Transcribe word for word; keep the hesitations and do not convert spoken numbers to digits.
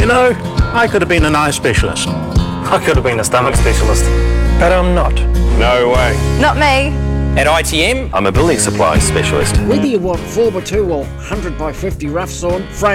You know, I could have been an eye specialist. I could have been a stomach specialist. But I'm not. No way. Not me. At I T M, I'm a building supplies specialist. Whether you want four by two or one hundred by fifty rough sawn, frame